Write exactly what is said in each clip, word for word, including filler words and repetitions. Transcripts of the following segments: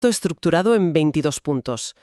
estructurado en veintidós puntos.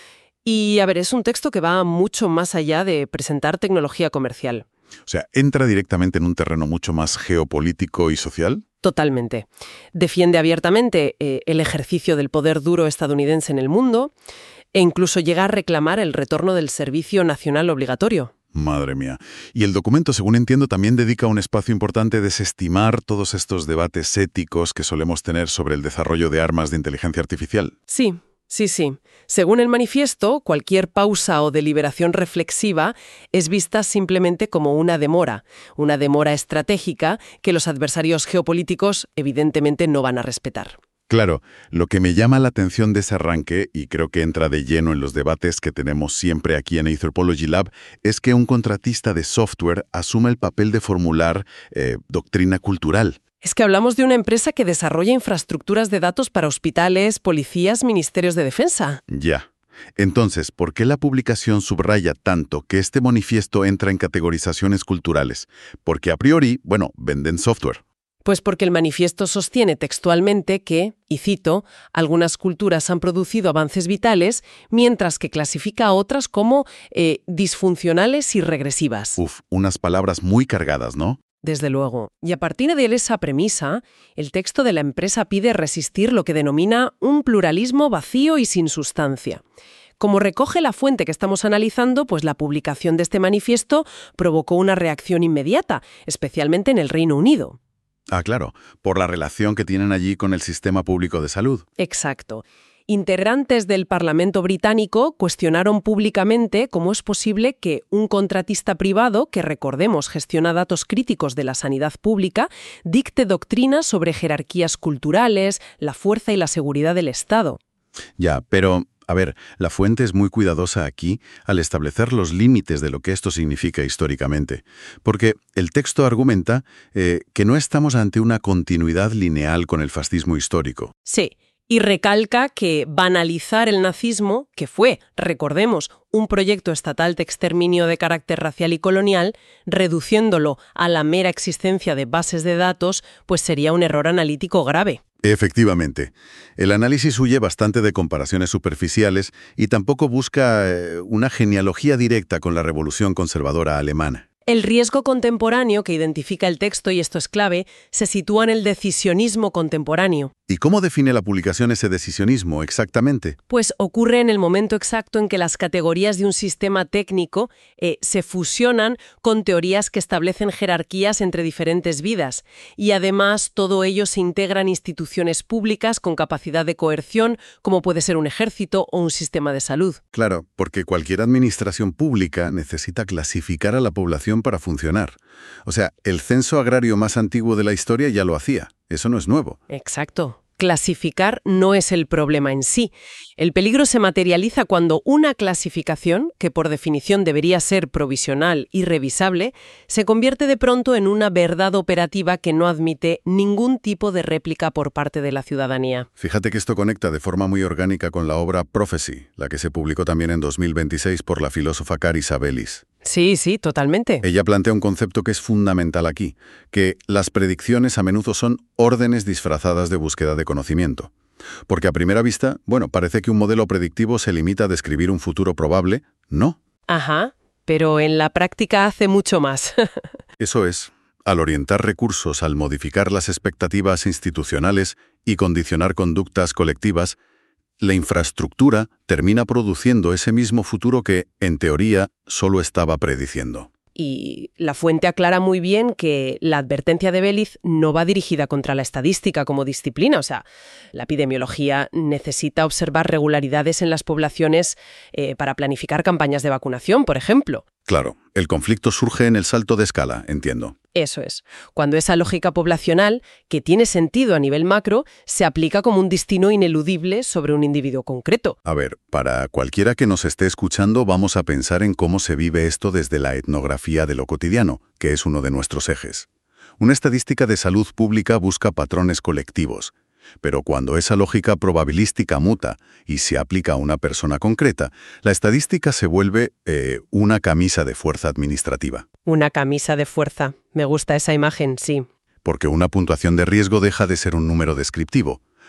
Y, a ver, es un texto que va mucho más allá de presentar tecnología comercial. O sea, ¿entra directamente en un terreno mucho más geopolítico y social? Totalmente. Defiende abiertamente eh, el ejercicio del poder duro estadounidense en el mundo e incluso llega a reclamar el retorno del servicio nacional obligatorio. Madre mía. Y el documento, según entiendo, también dedica un espacio importante a desestimar todos estos debates éticos que solemos tener sobre el desarrollo de armas de inteligencia artificial. Sí. Sí, sí. Según el manifiesto, cualquier pausa o deliberación reflexiva es vista simplemente como una demora, una demora estratégica que los adversarios geopolíticos evidentemente no van a respetar. Claro, lo que me llama la atención de ese arranque, y creo que entra de lleno en los debates que tenemos siempre aquí en Anthropology Lab, es que un contratista de software asume el papel de formular eh, doctrina cultural. Es que hablamos de una empresa que desarrolla infraestructuras de datos para hospitales, policías, ministerios de defensa. Ya. Entonces, ¿por qué la publicación subraya tanto que este manifiesto entra en categorizaciones culturales? Porque a priori, bueno, venden software. Pues porque el manifiesto sostiene textualmente que, y cito, algunas culturas han producido avances vitales, mientras que clasifica a otras como eh, disfuncionales y regresivas. Uf, unas palabras muy cargadas, ¿no? Desde luego. Y a partir de esa premisa, el texto de la empresa pide resistir lo que denomina un pluralismo vacío y sin sustancia. Como recoge la fuente que estamos analizando, pues la publicación de este manifiesto provocó una reacción inmediata, especialmente en el Reino Unido. Ah, claro, por la relación que tienen allí con el sistema público de salud. Exacto. Integrantes del Parlamento británico cuestionaron públicamente cómo es posible que un contratista privado, que recordemos gestiona datos críticos de la sanidad pública, dicte doctrinas sobre jerarquías culturales, la fuerza y la seguridad del Estado. Ya, pero, a ver, la fuente es muy cuidadosa aquí al establecer los límites de lo que esto significa históricamente. Porque el texto argumenta eh, que no estamos ante una continuidad lineal con el fascismo histórico. Sí. Y recalca que banalizar el nazismo, que fue, recordemos, un proyecto estatal de exterminio de carácter racial y colonial, reduciéndolo a la mera existencia de bases de datos, pues sería un error analítico grave. Efectivamente. El análisis huye bastante de comparaciones superficiales y tampoco busca eh, una genealogía directa con la revolución conservadora alemana. El riesgo contemporáneo que identifica el texto, y esto es clave, se sitúa en el decisionismo contemporáneo. ¿Y cómo define la publicación ese decisionismo exactamente? Pues ocurre en el momento exacto en que las categorías de un sistema técnico eh, se fusionan con teorías que establecen jerarquías entre diferentes vidas. Y además todo ello se integra en instituciones públicas con capacidad de coerción, como puede ser un ejército o un sistema de salud. Claro, porque cualquier administración pública necesita clasificar a la población para funcionar. O sea, el censo agrario más antiguo de la historia ya lo hacía. Eso no es nuevo. Exacto. Clasificar no es el problema en sí. El peligro se materializa cuando una clasificación, que por definición debería ser provisional y revisable, se convierte de pronto en una verdad operativa que no admite ningún tipo de réplica por parte de la ciudadanía. Fíjate que esto conecta de forma muy orgánica con la obra Prophecy, la que se publicó también en dos mil veintiséis por la filósofa Cari Sabelis. Sí, sí, totalmente. Ella plantea un concepto que es fundamental aquí, que las predicciones a menudo son órdenes disfrazadas de búsqueda de conocimiento. Porque a primera vista, bueno, parece que un modelo predictivo se limita a describir un futuro probable. No. Ajá, pero en la práctica hace mucho más. Eso es. Al orientar recursos, al modificar las expectativas institucionales y condicionar conductas colectivas, la infraestructura termina produciendo ese mismo futuro que, en teoría, solo estaba prediciendo. Y la fuente aclara muy bien que la advertencia de Belitz no va dirigida contra la estadística como disciplina. O sea, la epidemiología necesita observar regularidades en las poblaciones eh, para planificar campañas de vacunación, por ejemplo. Claro, el conflicto surge en el salto de escala, entiendo. Eso es, cuando esa lógica poblacional, que tiene sentido a nivel macro, se aplica como un destino ineludible sobre un individuo concreto. A ver, para cualquiera que nos esté escuchando, vamos a pensar en cómo se vive esto desde la etnografía de lo cotidiano, que es uno de nuestros ejes. Una estadística de salud pública busca patrones colectivos, pero cuando esa lógica probabilística muta y se aplica a una persona concreta, la estadística se vuelve eh, una camisa de fuerza administrativa. Una camisa de fuerza. Me gusta esa imagen, sí. Porque una puntuación de riesgo deja de ser un número descriptivo.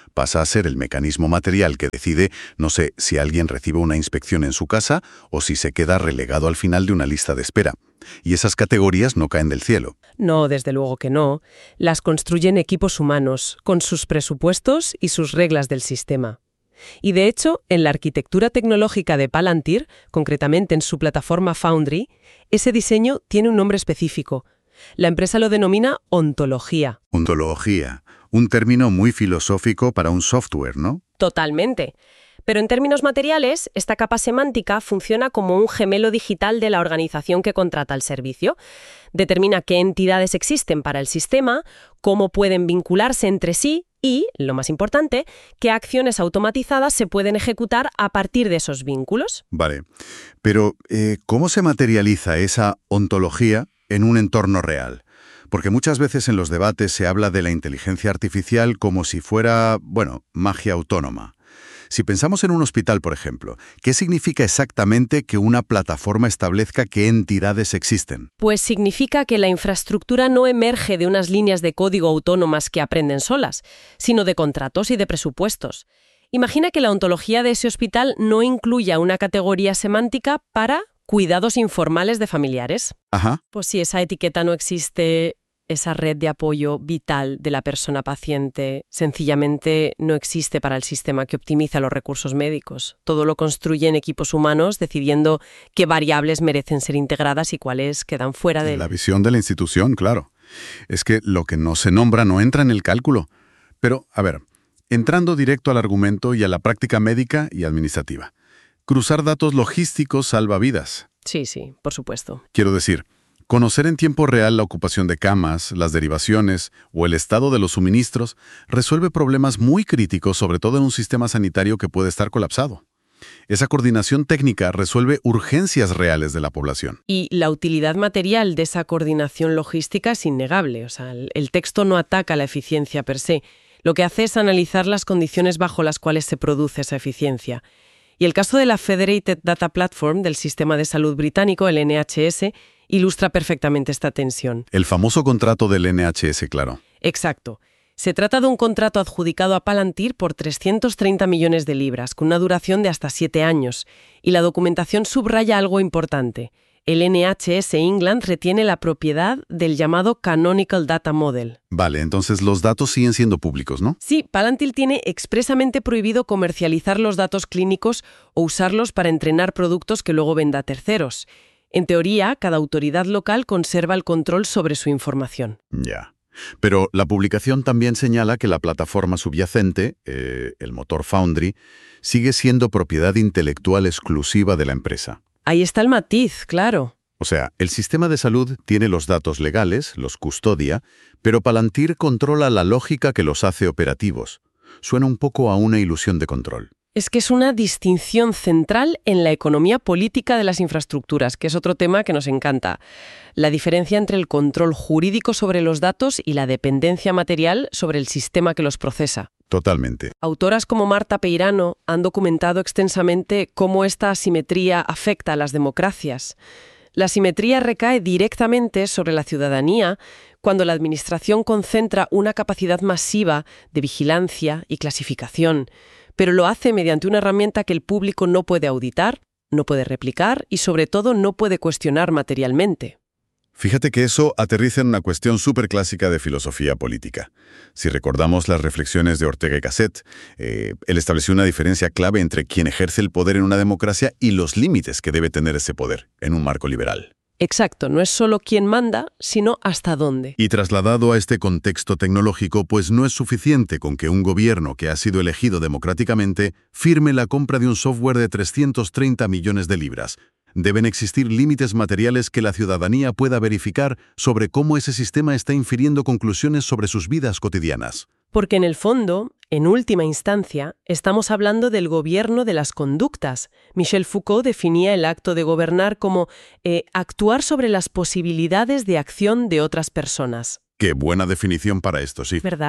pasa a ser el mecanismo material que decide, no sé, si alguien recibe una inspección en su casa o si se queda relegado al final de una lista de espera. Y esas categorías no caen del cielo. No, desde luego que no. Las construyen equipos humanos, con sus presupuestos y sus reglas del sistema. Y de hecho, en la arquitectura tecnológica de Palantir, concretamente en su plataforma Foundry, ese diseño tiene un nombre específico. La empresa lo denomina ontología. Ontología, un término muy filosófico para un software, ¿no? Totalmente. Pero en términos materiales, esta capa semántica funciona como un gemelo digital de la organización que contrata el servicio. Determina qué entidades existen para el sistema, cómo pueden vincularse entre sí y, lo más importante, qué acciones automatizadas se pueden ejecutar a partir de esos vínculos. Vale, pero eh, ¿cómo se materializa esa ontología en un entorno real? Porque muchas veces en los debates se habla de la inteligencia artificial como si fuera, bueno, magia autónoma. Si pensamos en un hospital, por ejemplo, ¿qué significa exactamente que una plataforma establezca qué entidades existen? Pues significa que la infraestructura no emerge de unas líneas de código autónomas que aprenden solas, sino de contratos y de presupuestos. Imagina que la ontología de ese hospital no incluya una categoría semántica para cuidados informales de familiares. Ajá. Pues si esa etiqueta no existe, esa red de apoyo vital de la persona paciente sencillamente no existe para el sistema que optimiza los recursos médicos. Todo lo construyen equipos humanos decidiendo qué variables merecen ser integradas y cuáles quedan fuera de La visión de la institución, claro. Es que lo que no se nombra no entra en el cálculo. Pero, a ver, entrando directo al argumento y a la práctica médica y administrativa. Cruzar datos logísticos salva vidas. Sí, sí, por supuesto. Quiero decir, conocer en tiempo real la ocupación de camas, las derivaciones o el estado de los suministros resuelve problemas muy críticos, sobre todo en un sistema sanitario que puede estar colapsado. Esa coordinación técnica resuelve urgencias reales de la población. Y la utilidad material de esa coordinación logística es innegable. O sea, el, el texto no ataca la eficiencia per se. Lo que hace es analizar las condiciones bajo las cuales se produce esa eficiencia. Y el caso de la Federated Data Platform del Sistema de Salud Británico, el N H S, ilustra perfectamente esta tensión. El famoso contrato del N H S, claro. Exacto. Se trata de un contrato adjudicado a Palantir por trescientos treinta millones de libras, con una duración de hasta siete años. Y la documentación subraya algo importante. El N H S England retiene la propiedad del llamado Canonical Data Model. Vale, entonces los datos siguen siendo públicos, ¿no? Sí, Palantir tiene expresamente prohibido comercializar los datos clínicos o usarlos para entrenar productos que luego venda a terceros. En teoría, cada autoridad local conserva el control sobre su información. Ya. Pero la publicación también señala que la plataforma subyacente, eh, el motor Foundry, sigue siendo propiedad intelectual exclusiva de la empresa. Ahí está el matiz, claro. O sea, el sistema de salud tiene los datos legales, los custodia, pero Palantir controla la lógica que los hace operativos. Suena un poco a una ilusión de control. Es que es una distinción central en la economía política de las infraestructuras, que es otro tema que nos encanta. La diferencia entre el control jurídico sobre los datos y la dependencia material sobre el sistema que los procesa. Totalmente. Autoras como Marta Peirano han documentado extensamente cómo esta asimetría afecta a las democracias. La asimetría recae directamente sobre la ciudadanía cuando la administración concentra una capacidad masiva de vigilancia y clasificación, pero lo hace mediante una herramienta que el público no puede auditar, no puede replicar y sobre todo no puede cuestionar materialmente. Fíjate que eso aterriza en una cuestión súper clásica de filosofía política. Si recordamos las reflexiones de Ortega y Gasset, eh, él estableció una diferencia clave entre quien ejerce el poder en una democracia y los límites que debe tener ese poder en un marco liberal. Exacto, no es solo quién manda, sino hasta dónde. Y trasladado a este contexto tecnológico, pues no es suficiente con que un gobierno que ha sido elegido democráticamente firme la compra de un software de trescientos treinta millones de libras. Deben existir límites materiales que la ciudadanía pueda verificar sobre cómo ese sistema está infiriendo conclusiones sobre sus vidas cotidianas. Porque en el fondo, en última instancia, estamos hablando del gobierno de las conductas. Michel Foucault definía el acto de gobernar como eh, actuar sobre las posibilidades de acción de otras personas. Qué buena definición para esto, sí. ¿Verdad?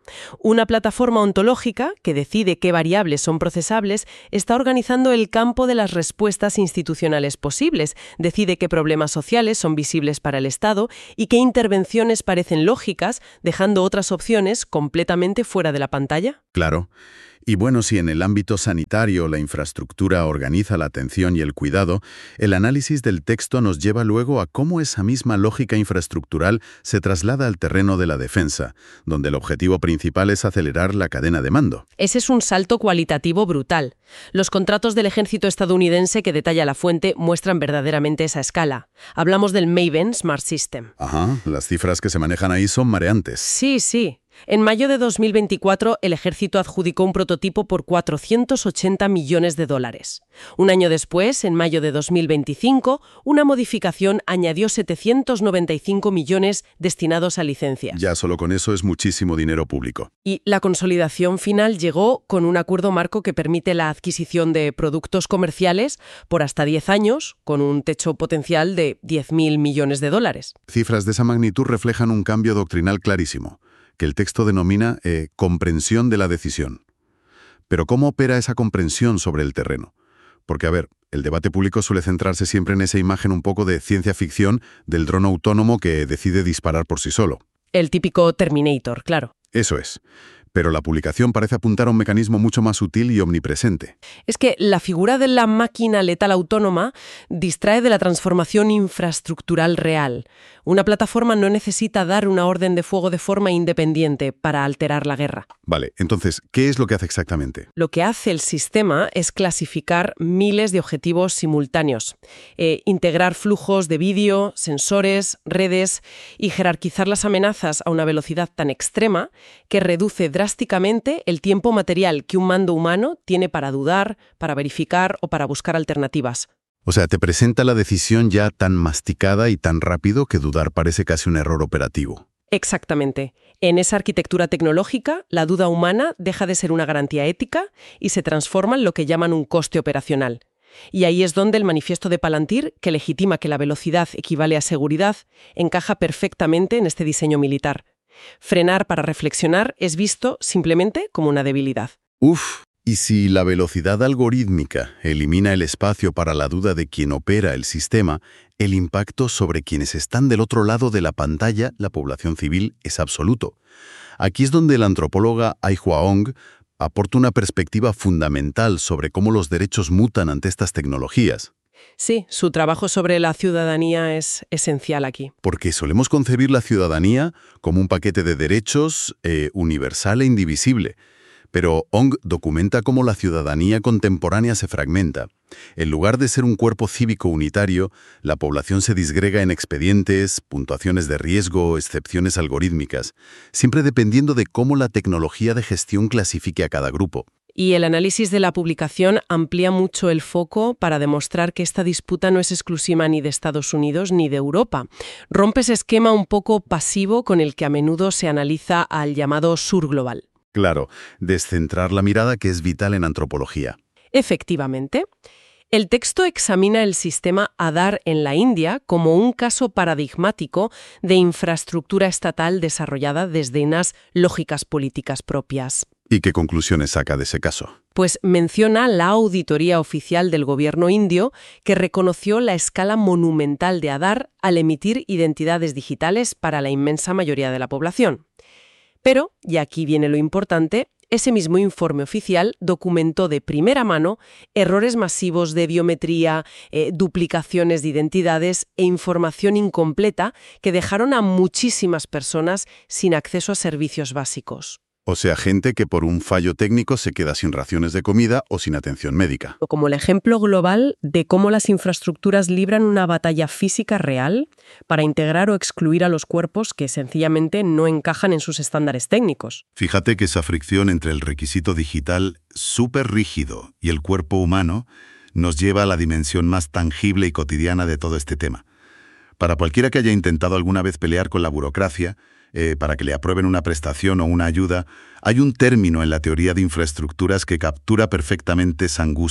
Una plataforma ontológica que decide qué variables son procesables está organizando el campo de las respuestas institucionales posibles, decide qué problemas sociales son visibles para el Estado y qué intervenciones parecen lógicas, dejando otras opciones completamente fuera de la pantalla. Claro. Y bueno, si en el ámbito sanitario la infraestructura organiza la atención y el cuidado, el análisis del texto nos lleva luego a cómo esa misma lógica infraestructural se traslada al terreno de la defensa, donde el objetivo principal es acelerar la cadena de mando. Ese es un salto cualitativo brutal. Los contratos del ejército estadounidense que detalla la fuente muestran verdaderamente esa escala. Hablamos del Maven Smart System. Ajá, las cifras que se manejan ahí son mareantes. Sí, sí. En mayo de dos mil veinticuatro, el ejército adjudicó un prototipo por cuatrocientos ochenta millones de dólares. Un año después, en mayo de dos mil veinticinco, una modificación añadió setecientos noventa y cinco millones destinados a licencias. Ya solo con eso es muchísimo dinero público. Y la consolidación final llegó con un acuerdo marco que permite la adquisición de productos comerciales por hasta diez años, con un techo potencial de diez mil millones de dólares. Cifras de esa magnitud reflejan un cambio doctrinal clarísimo, que el texto denomina eh, comprensión de la decisión. Pero ¿cómo opera esa comprensión sobre el terreno? Porque, a ver, el debate público suele centrarse siempre en esa imagen un poco de ciencia ficción del dron autónomo que decide disparar por sí solo. El típico Terminator, claro. Eso es. Pero la publicación parece apuntar a un mecanismo mucho más sutil y omnipresente. Es que la figura de la máquina letal autónoma distrae de la transformación infraestructural real. Una plataforma no necesita dar una orden de fuego de forma independiente para alterar la guerra. Vale, entonces, ¿qué es lo que hace exactamente? Lo que hace el sistema es clasificar miles de objetivos simultáneos, eh, integrar flujos de vídeo, sensores, redes y jerarquizar las amenazas a una velocidad tan extrema que reduce drásticamente el tiempo material que un mando humano tiene para dudar, para verificar o para buscar alternativas. O sea, te presenta la decisión ya tan masticada y tan rápido que dudar parece casi un error operativo. Exactamente. En esa arquitectura tecnológica, la duda humana deja de ser una garantía ética y se transforma en lo que llaman un coste operacional. Y ahí es donde el manifiesto de Palantir, que legitima que la velocidad equivale a seguridad, encaja perfectamente en este diseño militar. Frenar para reflexionar es visto simplemente como una debilidad. Uf, y si la velocidad algorítmica elimina el espacio para la duda de quien opera el sistema, el impacto sobre quienes están del otro lado de la pantalla, la población civil, es absoluto. Aquí es donde la antropóloga Ai Huang aporta una perspectiva fundamental sobre cómo los derechos mutan ante estas tecnologías. Sí, su trabajo sobre la ciudadanía es esencial aquí. Porque solemos concebir la ciudadanía como un paquete de derechos eh, universal e indivisible. Pero Ong documenta cómo la ciudadanía contemporánea se fragmenta. En lugar de ser un cuerpo cívico unitario, la población se disgrega en expedientes, puntuaciones de riesgo, excepciones algorítmicas, siempre dependiendo de cómo la tecnología de gestión clasifique a cada grupo. Y el análisis de la publicación amplía mucho el foco para demostrar que esta disputa no es exclusiva ni de Estados Unidos ni de Europa. Rompe ese esquema un poco pasivo con el que a menudo se analiza al llamado sur global. Claro, descentrar la mirada que es vital en antropología. Efectivamente. El texto examina el sistema Aadhaar en la India como un caso paradigmático de infraestructura estatal desarrollada desde unas lógicas políticas propias. ¿Y qué conclusiones saca de ese caso? Pues menciona la auditoría oficial del gobierno indio que reconoció la escala monumental de Aadhaar al emitir identidades digitales para la inmensa mayoría de la población. Pero, y aquí viene lo importante, ese mismo informe oficial documentó de primera mano errores masivos de biometría, eh, duplicaciones de identidades e información incompleta que dejaron a muchísimas personas sin acceso a servicios básicos. O sea, gente que por un fallo técnico se queda sin raciones de comida o sin atención médica. Como el ejemplo global de cómo las infraestructuras libran una batalla física real para integrar o excluir a los cuerpos que sencillamente no encajan en sus estándares técnicos. Fíjate que esa fricción entre el requisito digital súper rígido y el cuerpo humano nos lleva a la dimensión más tangible y cotidiana de todo este tema. Para cualquiera que haya intentado alguna vez pelear con la burocracia, Eh, para que le aprueben una prestación o una ayuda, hay un término en la teoría de infraestructuras que captura perfectamente esa angustia.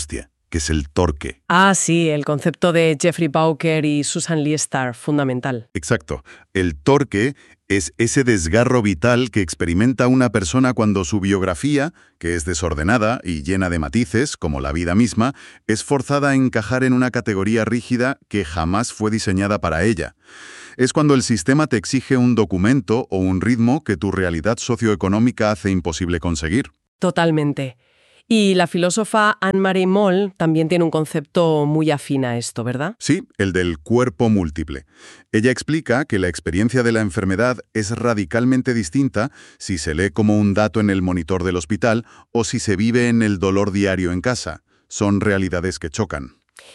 que es el torque. Ah, sí, el concepto de Jeffrey Bowker y Susan Lee Starr, fundamental. Exacto. El torque es ese desgarro vital que experimenta una persona cuando su biografía, que es desordenada y llena de matices, como la vida misma, es forzada a encajar en una categoría rígida que jamás fue diseñada para ella. Es cuando el sistema te exige un documento o un ritmo que tu realidad socioeconómica hace imposible conseguir. Totalmente. Y la filósofa Anne-Marie Moll también tiene un concepto muy afín a esto, ¿verdad? Sí, el del cuerpo múltiple. Ella explica que la experiencia de la enfermedad es radicalmente distinta si se lee como un dato en el monitor del hospital o si se vive en el dolor diario en casa. Son realidades que chocan.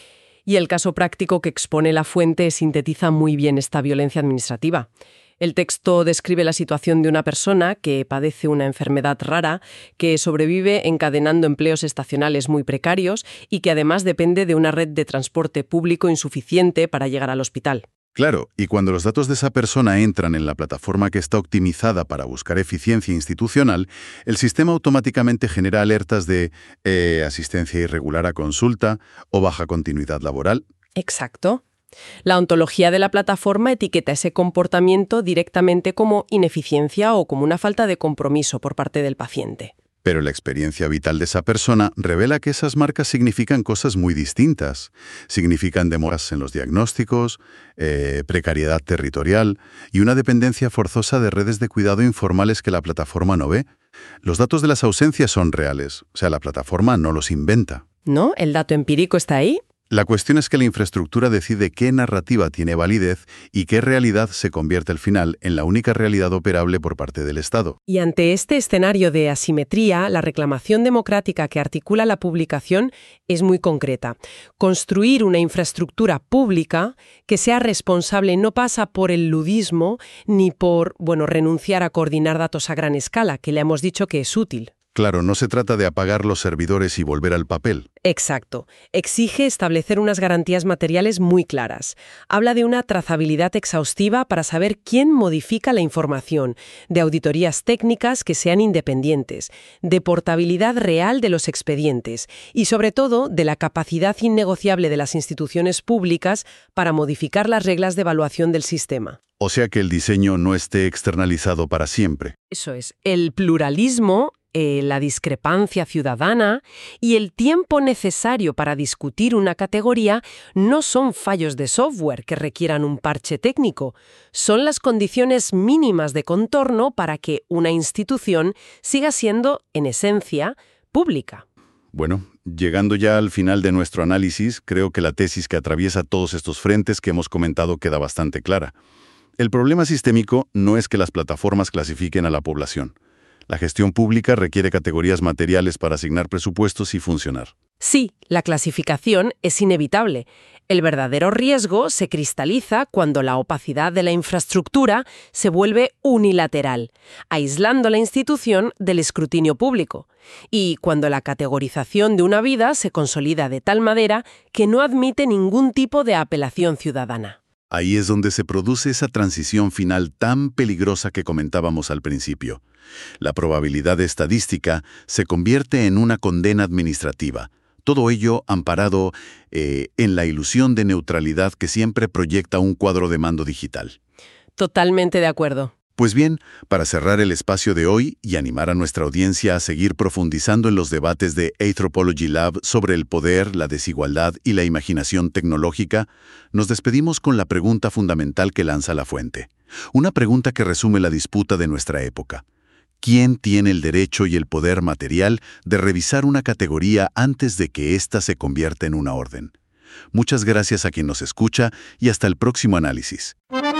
Y el caso práctico que expone la fuente sintetiza muy bien esta violencia administrativa. El texto describe la situación de una persona que padece una enfermedad rara, que sobrevive encadenando empleos estacionales muy precarios y que además depende de una red de transporte público insuficiente para llegar al hospital. Claro, y cuando los datos de esa persona entran en la plataforma que está optimizada para buscar eficiencia institucional, el sistema automáticamente genera alertas de eh, asistencia irregular a consulta o baja continuidad laboral. Exacto. La ontología de la plataforma etiqueta ese comportamiento directamente como ineficiencia o como una falta de compromiso por parte del paciente. Pero la experiencia vital de esa persona revela que esas marcas significan cosas muy distintas. Significan demoras en los diagnósticos, eh, precariedad territorial y una dependencia forzosa de redes de cuidado informales que la plataforma no ve. Los datos de las ausencias son reales, o sea, la plataforma no los inventa. ¿No? El dato empírico está ahí. La cuestión es que la infraestructura decide qué narrativa tiene validez y qué realidad se convierte al final en la única realidad operable por parte del Estado. Y ante este escenario de asimetría, la reclamación democrática que articula la publicación es muy concreta. Construir una infraestructura pública que sea responsable no pasa por el ludismo ni por, bueno, renunciar a coordinar datos a gran escala, que le hemos dicho que es útil. Claro, no se trata de apagar los servidores y volver al papel. Exacto. Exige establecer unas garantías materiales muy claras. Habla de una trazabilidad exhaustiva para saber quién modifica la información, de auditorías técnicas que sean independientes, de portabilidad real de los expedientes y, sobre todo, de la capacidad innegociable de las instituciones públicas para modificar las reglas de evaluación del sistema. O sea que el diseño no esté externalizado para siempre. Eso es. El pluralismo, Eh, la discrepancia ciudadana y el tiempo necesario para discutir una categoría no son fallos de software que requieran un parche técnico, son las condiciones mínimas de contorno para que una institución siga siendo, en esencia, pública. Bueno, llegando ya al final de nuestro análisis, creo que la tesis que atraviesa todos estos frentes que hemos comentado queda bastante clara. El problema sistémico no es que las plataformas clasifiquen a la población. La gestión pública requiere categorías materiales para asignar presupuestos y funcionar. Sí, la clasificación es inevitable. El verdadero riesgo se cristaliza cuando la opacidad de la infraestructura se vuelve unilateral, aislando la institución del escrutinio público, y cuando la categorización de una vida se consolida de tal manera que no admite ningún tipo de apelación ciudadana. Ahí es donde se produce esa transición final tan peligrosa que comentábamos al principio. La probabilidad estadística se convierte en una condena administrativa. Todo ello amparado eh, en la ilusión de neutralidad que siempre proyecta un cuadro de mando digital. Totalmente de acuerdo. Pues bien, para cerrar el espacio de hoy y animar a nuestra audiencia a seguir profundizando en los debates de Anthropology Lab sobre el poder, la desigualdad y la imaginación tecnológica, nos despedimos con la pregunta fundamental que lanza la fuente. Una pregunta que resume la disputa de nuestra época. ¿Quién tiene el derecho y el poder material de revisar una categoría antes de que ésta se convierta en una orden? Muchas gracias a quien nos escucha y hasta el próximo análisis.